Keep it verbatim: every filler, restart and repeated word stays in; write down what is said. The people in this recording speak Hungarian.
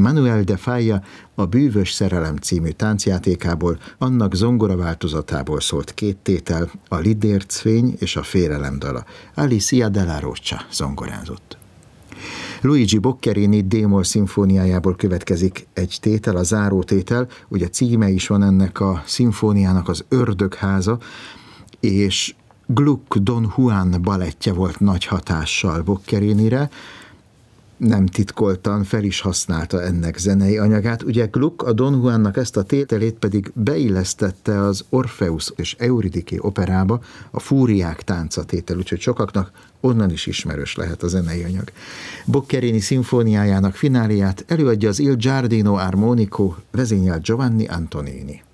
Manuel de Falla a Bűvös szerelem című táncjátékából, annak zongora változatából szólt két tétel, a Lidércfény és a Félelem dala. Alicia della Rocha zongorázott. Luigi Boccherini D-moll szimfóniájából következik egy tétel, a zárótétel, ugye címe is van ennek a szimfóniának, az Ördögháza, és Gluck Don Juan balettje volt nagy hatással Boccerinire, nem titkoltan fel is használta ennek zenei anyagát. Ugye Gluck a Don Juannak ezt a tételét pedig beillesztette az Orpheus és Euridiké operába, a Fúriák tánca tétel, úgyhogy sokaknak onnan is ismerős lehet a zenei anyag. Boccherini szimfóniájának fináliát előadja az Il Giardino Armonico, vezényelt Giovanni Antonini.